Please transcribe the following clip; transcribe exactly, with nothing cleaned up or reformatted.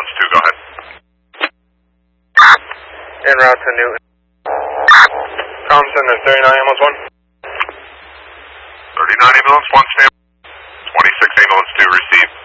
Ambulance two, go ahead. En route to Newton. Thompson and thirty-nine Ambulance one. thirty-nine Ambulance one, stand. twenty-six Ambulance two, received.